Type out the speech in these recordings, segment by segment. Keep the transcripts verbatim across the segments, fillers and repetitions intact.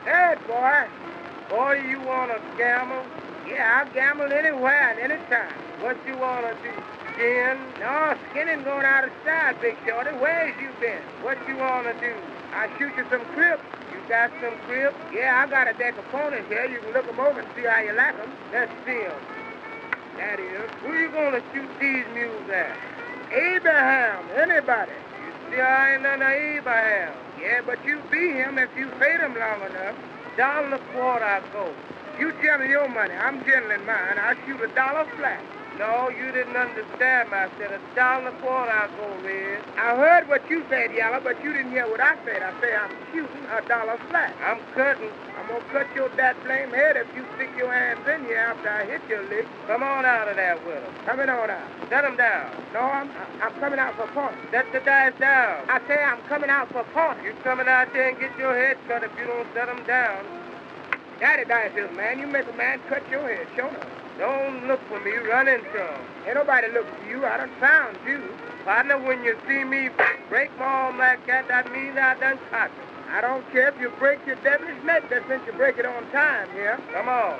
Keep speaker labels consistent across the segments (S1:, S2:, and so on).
S1: Hey, boy. Boy, you want to gamble? Yeah, I'll gamble anywhere and anytime. What you want to do? Skin? No, skinning going out of style, Big Shorty. Where's you been? What you want to do? I'll shoot you some crips. You got some crips? Yeah, I got a deck of ponies here. You can look 'em over and see how you like 'em. Let's see 'em. That is. Who you going to shoot these mules at? Abraham. Anybody. You see, I ain't none of Abraham. Yeah, but you beat him if you paid him long enough. Dollar a quarter I go. You gentle your money. I'm gentling mine. I shoot a dollar flat. No, you didn't understand me. I said a dollar a quarter I go, Red. I heard what you said, Yellow, but you didn't hear what I said. I said I'm shooting a dollar flat. I'm cutting. I'm going to cut your that blame head if you stick your hands in here after I hit your lick. Come on out of there with him. Coming on out. Set him down. No, I'm I'm coming out for point. Set the dice down. I say I'm coming out for point. You coming out there and get your head cut if you don't set him down. Daddy dice is, man. You make a man cut your head. Show enough. Don't look for me. Run into him. Ain't nobody looking for you. I done found you. Partner, when you see me break my arm like that, that means I done caught you. I don't care if you break your devilish neck, that since you break it on time here. Come on.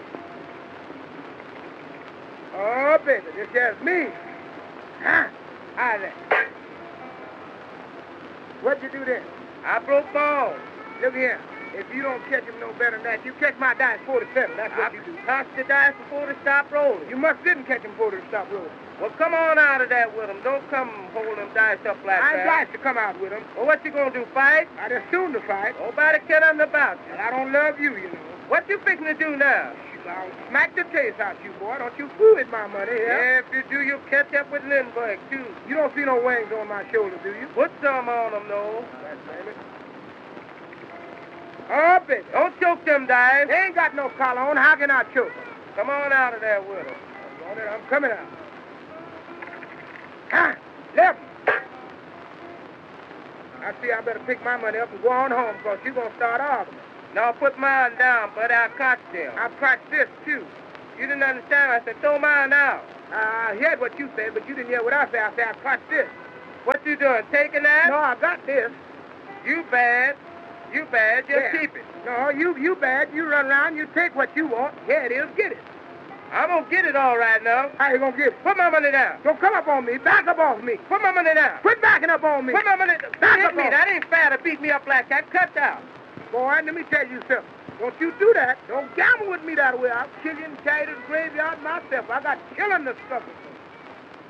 S1: Oh, baby, this here's me. Huh? Hi there. What'd you do then? I broke my arm. Look here. If you don't catch him no better than that, you catch my dice forty-seven. That's what I you do. Toss the dice before they stop rolling. You must didn't catch him before they stop rolling. Well, come on out of that with him. Don't come holding them dice up like I that. I ain't dice to come out with him. Well, what you gonna do, fight? I'd assume to fight. Nobody care nothing about you. And I don't love you, you know. What you fixing to do now? I'll smack the taste out you, boy. Don't you fool with my money, yeah? Yeah, if you do, you'll catch up with Lindbergh, too. You don't see no wings on my shoulder, do you? Put some on them, though. That's it. Oh, baby. Don't choke them dice. They ain't got no collar on. How can I choke them? Come on out of there with them. I'm coming out. Ah, left. I see I better pick my money up and go on home, because you're going to start arguing. Now, put mine down, buddy. I caught them. I caught this, too. You didn't understand. I said, throw mine out. Uh, I heard what you said, but you didn't hear what I said. I said, I caught this. What you doing, taking that? No, I got this. You bad. You bad. Just yeah. Keep it. No, you you bad. You run around. You take what you want. Here it is. Get it. I'm going to get it all right now. How you going to get it? Put my money down. Don't come up on me. Back up off me. Put my money down. Quit backing up on me. Put my money down. Back up me. That ain't fair to beat me up like that. Cut down. Boy, let me tell you something. Don't you do that. Don't gamble with me that way. I'll kill you and carry you to the graveyard myself. I got killing the sucker.